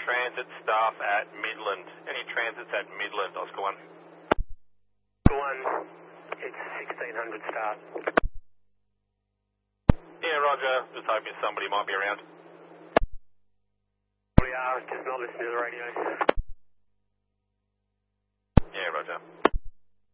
transit staff at Midland. Any transits at Midland, Oscar 1? Oscar 1, it's 1600 start. Yeah, roger. Just hoping somebody might be around. We are, just not listening to the radio. Yeah, roger.